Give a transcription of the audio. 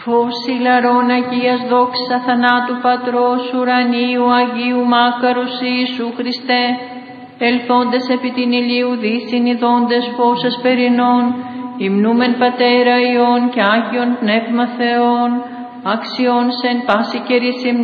φως ηλαρών Αγίας δόξα θανάτου Πατρός ουρανίου Αγίου Μάκαρος Ιησού Χριστέ, ελθόντες επί την ηλίου δύσιν ειδώντες φως εσπερινών, υμνούμεν Πατέρα Υιόν και Άγιον Πνεύμα Θεόν, αξιών σε εν πάση καιρής